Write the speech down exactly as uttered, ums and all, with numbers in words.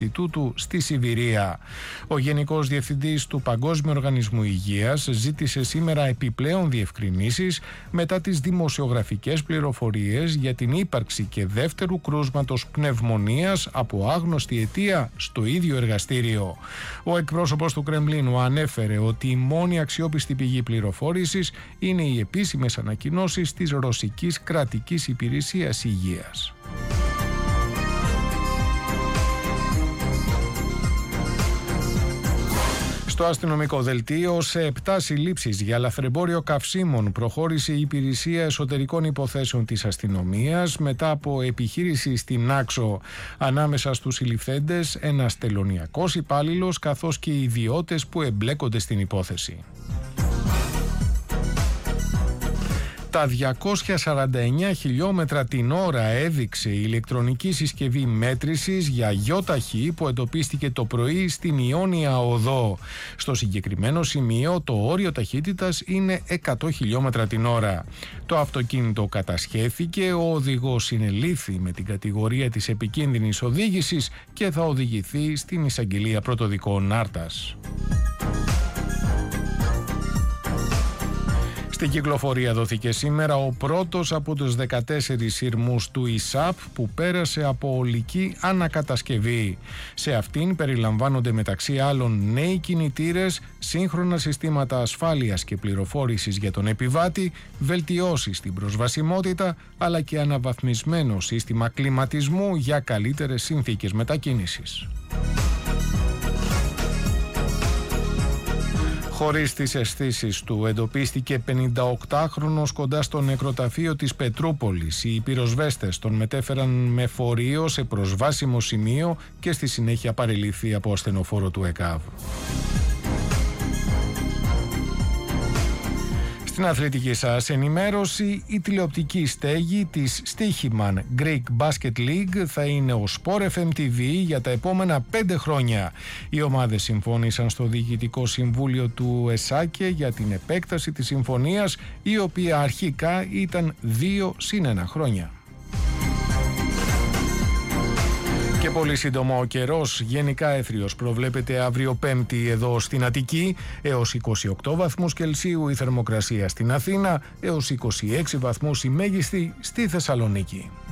Ινστιτούτου στη Σιβηρία. Ο Γενικός Διευθυντής του Παγκόσμιου Οργανισμού Υγείας ζήτησε σήμερα επιπλέον διευκρινήσεις μετά τις δημοσιογραφικές πληροφορίες για την ύπαρξη και δεύτερου κρούσματος πνευμονίας από άγνωστη αιτία στο ίδιο εργαστήριο. Ο εκπρόσωπος του Κρεμλίνου ανέφερε ότι η μόνη αξιόπιστη πηγή πληροφόρησης είναι οι επίσημες ανακοινώσεις της Ρωσικής Κρατικής Υπηρεσίας Υγείας. Στο αστυνομικό δελτίο, σε επτά συλλήψεις για λαθρεμπόριο καυσίμων προχώρησε η Υπηρεσία Εσωτερικών Υποθέσεων της Αστυνομίας μετά από επιχείρηση στην Άξο. Ανάμεσα στους συλληφθέντες ένας τελωνειακός υπάλληλος καθώς και οι ιδιώτες που εμπλέκονται στην υπόθεση. Τα διακόσια σαράντα εννέα χιλιόμετρα την ώρα έδειξε η ηλεκτρονική συσκευή μέτρησης για γιοταχή που εντοπίστηκε το πρωί στην Ιόνια Οδό. Στο συγκεκριμένο σημείο το όριο ταχύτητας είναι εκατό χιλιόμετρα την ώρα. Το αυτοκίνητο κατασχέθηκε, ο οδηγός συνελήφθη με την κατηγορία της επικίνδυνης οδήγησης και θα οδηγηθεί στην εισαγγελία πρωτοδικών Άρτας. Στην κυκλοφορία δόθηκε σήμερα ο πρώτος από τους δεκατέσσερις σειρμούς του ΙΣΑΠ που πέρασε από ολική ανακατασκευή. Σε αυτήν περιλαμβάνονται μεταξύ άλλων νέοι κινητήρες, σύγχρονα συστήματα ασφάλειας και πληροφόρησης για τον επιβάτη, βελτιώσεις στην προσβασιμότητα αλλά και αναβαθμισμένο σύστημα κλιματισμού για καλύτερες συνθήκες μετακίνησης. Χωρίς τις αισθήσεις του εντοπίστηκε πενηνταοκτάχρονος κοντά στο νεκροταφείο της Πετρούπολης. Οι πυροσβέστες τον μετέφεραν με φορείο σε προσβάσιμο σημείο και στη συνέχεια παρελήφθη από ασθενοφόρο του ΕΚΑΒ. Στην αθλητική σας ενημέρωση, η τηλεοπτική στέγη της Stoiximan Greek Basket League θα είναι ο Sport εφ εμ τι βι για τα επόμενα πέντε χρόνια. Οι ομάδες συμφώνησαν στο Διοικητικό Συμβούλιο του ΕΣΑΚΕ για την επέκταση της συμφωνίας, η οποία αρχικά ήταν δύο συν ένα χρόνια. Και πολύ σύντομα ο καιρός, γενικά έθριος προβλέπεται αύριο Πέμπτη εδώ στην Αττική, έως είκοσι οκτώ βαθμούς Κελσίου η θερμοκρασία στην Αθήνα, έως είκοσι έξι βαθμούς η μέγιστη στη Θεσσαλονίκη.